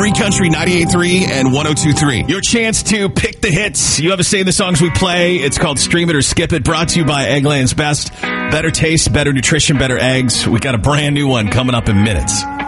Green Country 98.3 and 102.3. Your chance to pick the hits. You have a say in the songs we play. It's called Stream It or Skip It, brought to you by Eggland's Best. Better taste, better nutrition, better eggs. We got a brand new one coming up in minutes.